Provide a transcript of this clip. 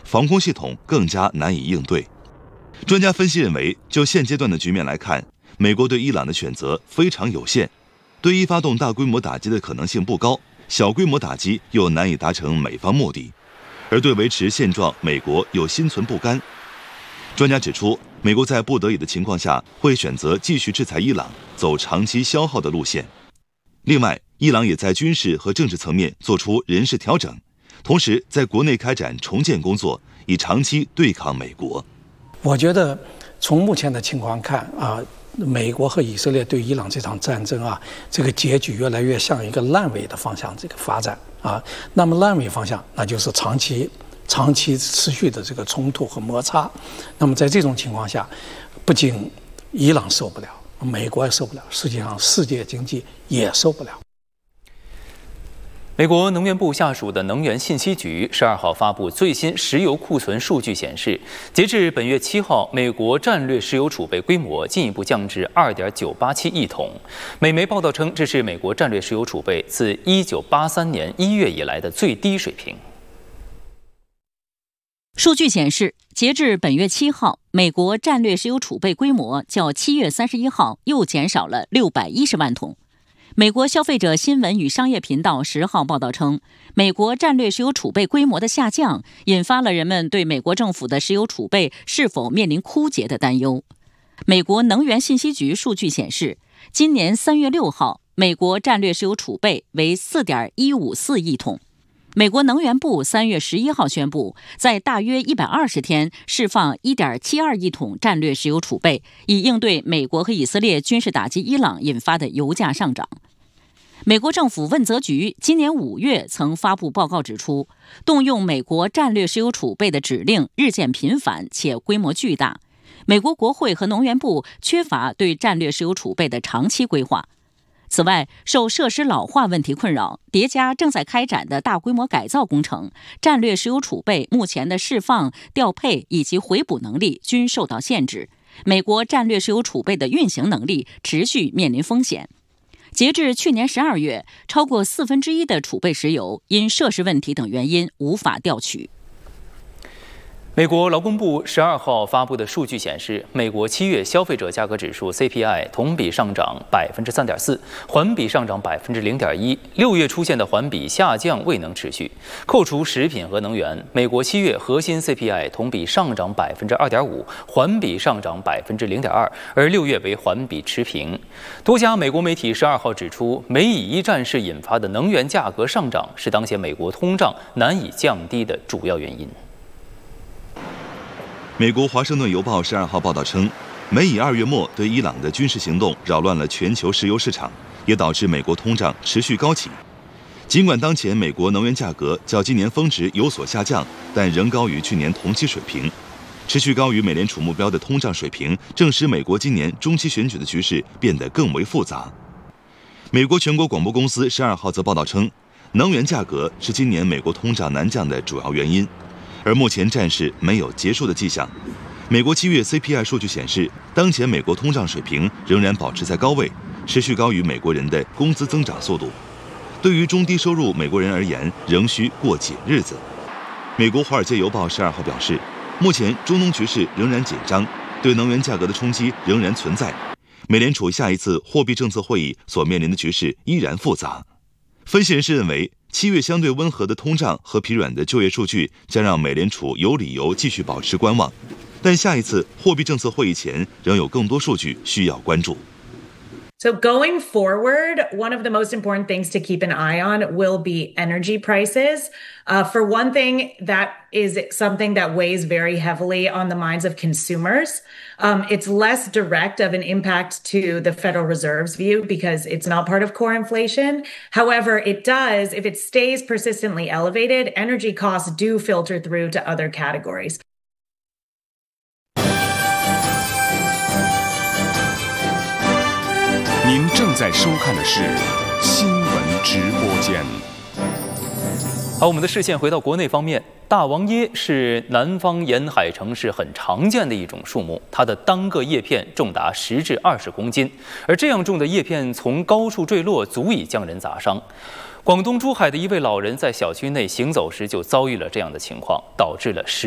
防空系统更加难以应对。专家分析认为，就现阶段的局面来看，美国对伊朗的选择非常有限，对伊发动大规模打击的可能性不高，小规模打击又难以达成美方目的，而对维持现状，美国又心存不甘。专家指出，美国在不得已的情况下，会选择继续制裁伊朗，走长期消耗的路线。另外，伊朗也在军事和政治层面做出人事调整，同时在国内开展重建工作，以长期对抗美国。 我觉得从目前的情况看美国和以色列对伊朗这场战争这个结局越来越向一个烂尾的方向这个发展那么烂尾方向，那就是长期持续的这个冲突和摩擦。那么在这种情况下，不仅伊朗受不了，美国也受不了，实际上世界经济也受不了。 美国能源部下属的能源信息局12号发布最新石油库存数据显示，截至本月7号，美国战略石油储备规模进一步降至 2.987 亿桶。美媒报道称，这是美国战略石油储备自1983年1月以来的最低水平。 数据显示，截至本月7号，美国战略石油储备规模较7月31号又减少了610万桶。美国消费者新闻与商业频道10号报道称，美国战略石油储备规模的下降，引发了人们对美国政府的石油储备是否面临枯竭的担忧。美国能源信息局数据显示，今年3月6号，美国战略石油储备为 4.154 亿桶。美国能源部3月11号宣布，在大约120天释放 1.72 亿桶战略石油储备，以应对美国和以色列军事打击伊朗引发的油价上涨。美国政府问责局今年5月曾发布报告指出，动用美国战略石油储备的指令日渐频繁且规模巨大，美国国会和能源部缺乏对战略石油储备的长期规划。此外，受设施老化问题困扰，叠加正在开展的大规模改造工程，战略石油储备目前的释放、调配以及回补能力均受到限制，美国战略石油储备的运行能力持续面临风险。截至去年12月，超过1/4的储备石油因设施问题等原因无法调取。 美国劳工部12号发布的数据显示，美国7月消费者价格指数 CPI 同比上涨 3.4%， 环比上涨 0.1%。6月出现的环比下降未能持续。扣除食品和能源，美国7月核心 CPI 同比上涨 2.5%， 环比上涨 0.2%， 而6月为环比持平。多家美国媒体12号指出，美以一战事引发的能源价格上涨是当前美国通胀难以降低的主要原因。 美国《华盛顿邮报》12号报道称，美以2月末对伊朗的军事行动扰乱了全球石油市场，也导致美国通胀持续高企。尽管当前美国能源价格较今年峰值有所下降，但仍高于去年同期水平。持续高于美联储目标的通胀水平，正使美国今年中期选举的局势变得更为复杂。美国全国广播公司12号则报道称，能源价格是今年美国通胀难降的主要原因。而目前战事没有结束的迹象。美国7月 CPI 数据显示，当前美国通胀水平仍然保持在高位，持续高于美国人的工资增长速度。对于中低收入美国人而言，仍需过紧日子。美国《华尔街邮报》12号表示，目前中东局势仍然紧张，对能源价格的冲击仍然存在。美联储下一次货币政策会议所面临的局势依然复杂。分析人士认为，7月相对温和的通胀和疲软的就业数据将让美联储有理由继续保持观望，但下一次货币政策会议前仍有更多数据需要关注。 So going forward, one of the most important things to keep an eye on will be energy prices. For one thing, that is something that weighs very heavily on the minds of consumers. It's less direct of an impact to the Federal Reserve's view because it's not part of core inflation. However, it does, if it stays persistently elevated, energy costs do filter through to other categories. 您正在收看的是新闻直播间。 好，我们的视线回到国内方面，大王椰是南方沿海城市很常见的一种树木，它的单个叶片重达10至20公斤，而这样重的叶片从高处坠落，足以将人砸伤。广东珠海的一位老人在小区内行走时就遭遇了这样的情况，导致了